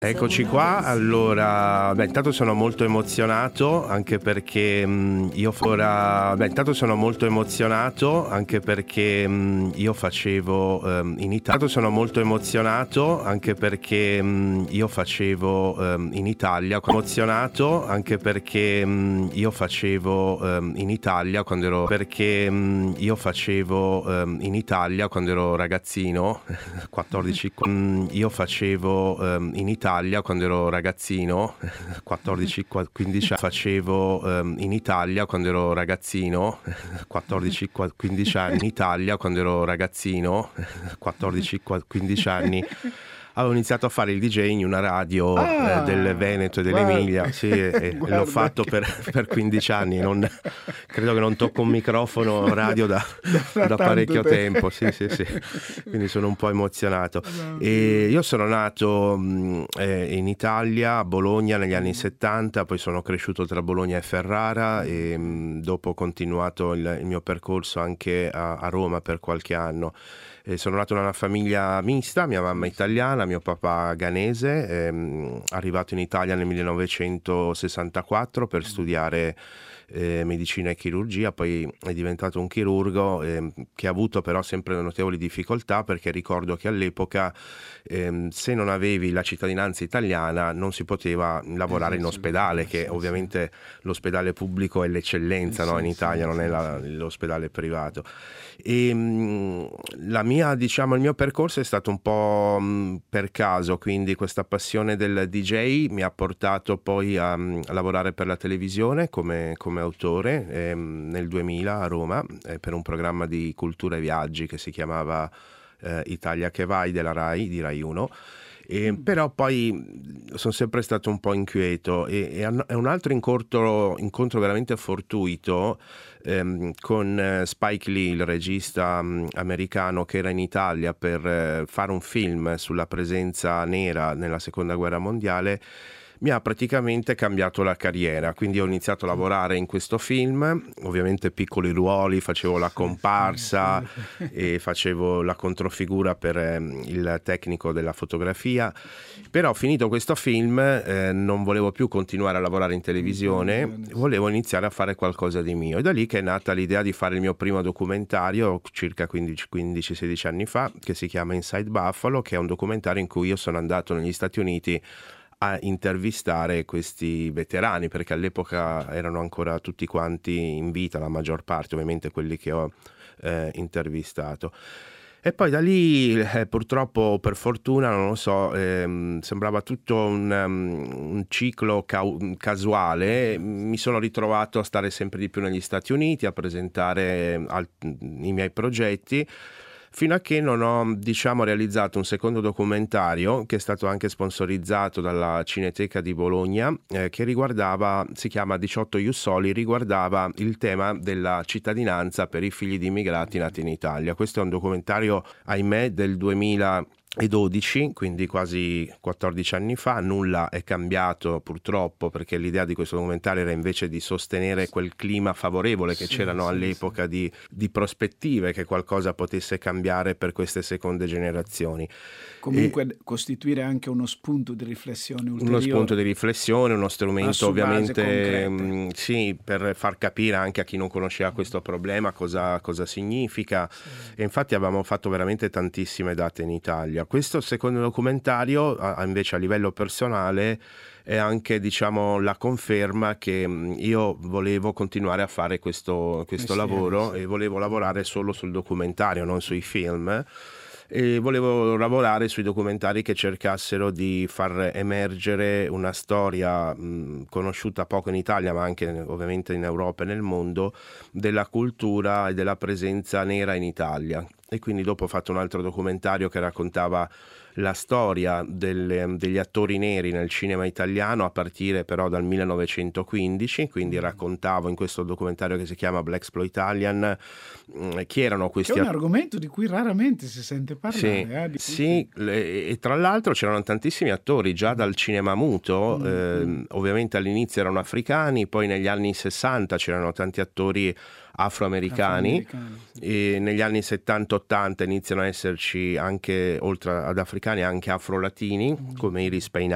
Eccoci qua, allora, intanto sono molto emozionato anche perché intanto sono molto emozionato anche perché io facevo in Italia, sono molto emozionato anche perché io facevo in Italia, emozionato anche perché io facevo in Italia quando ero, io facevo in Italia quando ero ragazzino, 14, io facevo in Italia quando ero ragazzino, 14-15 facevo in Italia quando ero ragazzino, 14-15 anni, in Italia quando ero ragazzino, 14-15 anni. Avevo iniziato a fare il DJ in una radio del Veneto e dell'Emilia, sì, e l'ho fatto per 15 anni. Credo che non tocco un microfono radio da parecchio tempo, sì. Quindi sono un po' emozionato. E io sono nato in Italia, a Bologna negli anni 70, poi sono cresciuto tra Bologna e Ferrara e dopo ho continuato il mio percorso anche a Roma per qualche anno. Sono nato in una famiglia mista, mia mamma italiana, mio papà ghanese, arrivato in Italia nel 1964 per studiare medicina e chirurgia, poi è diventato un chirurgo che ha avuto però sempre notevoli difficoltà, perché ricordo che all'epoca se non avevi la cittadinanza italiana non si poteva lavorare in ospedale, che ovviamente l'ospedale pubblico è l'eccellenza, no? In Italia non è l'ospedale privato. E il mio percorso è stato un po' per caso, quindi questa passione del DJ mi ha portato poi a lavorare per la televisione come autore nel 2000 a Roma per un programma di cultura e viaggi che si chiamava Italia che vai della Rai, di Rai 1. Però poi sono sempre stato un po' inquieto e un altro incontro veramente fortuito con Spike Lee, il regista americano che era in Italia per fare un film sulla presenza nera nella seconda guerra mondiale, mi ha praticamente cambiato la carriera. Quindi ho iniziato a lavorare in questo film, ovviamente piccoli ruoli, facevo la comparsa e facevo la controfigura per il tecnico della fotografia. Però finito questo film non volevo più continuare a lavorare in televisione, volevo iniziare a fare qualcosa di mio. E da lì che è nata l'idea di fare il mio primo documentario circa 15-16 anni fa, che si chiama Inside Buffalo, che è un documentario in cui io sono andato negli Stati Uniti a intervistare questi veterani, perché all'epoca erano ancora tutti quanti in vita, la maggior parte, ovviamente quelli che ho intervistato. E poi da lì purtroppo, per fortuna, non lo so, sembrava tutto un ciclo casuale. Mi sono ritrovato a stare sempre di più negli Stati Uniti, a presentare i miei progetti, fino a che non ho, realizzato un secondo documentario che è stato anche sponsorizzato dalla Cineteca di Bologna, che si chiama 18 Ius Soli, riguardava il tema della cittadinanza per i figli di immigrati nati in Italia. Questo è un documentario, ahimè, del 2012, quindi quasi 14 anni fa. Nulla è cambiato purtroppo, perché l'idea di questo documentario era invece di sostenere quel clima favorevole che c'erano all'epoca di prospettive che qualcosa potesse cambiare per queste seconde generazioni. Comunque costituire anche uno spunto di riflessione ulteriore. Uno spunto di riflessione, uno strumento ovviamente sì, per far capire anche a chi non conosceva questo problema cosa significa. E infatti avevamo fatto veramente tantissime date in Italia. Questo secondo documentario invece a livello personale è anche la conferma che io volevo continuare a fare questo lavoro, e volevo lavorare solo sul documentario, non sui film. E volevo lavorare sui documentari che cercassero di far emergere una storia conosciuta poco in Italia, ma anche ovviamente in Europa e nel mondo, della cultura e della presenza nera in Italia. E quindi dopo ho fatto un altro documentario che raccontava la storia degli attori neri nel cinema italiano, a partire però dal 1915, quindi raccontavo in questo documentario che si chiama Blaxploitation chi erano questi attori. Che è un argomento di cui raramente si sente parlare. Sì, e tra l'altro c'erano tantissimi attori già dal cinema muto, ovviamente all'inizio erano africani, poi negli anni 60 c'erano tanti attori afroamericani e negli anni 70-80 iniziano a esserci anche, oltre ad africani, anche afro-latini come Iris Peinat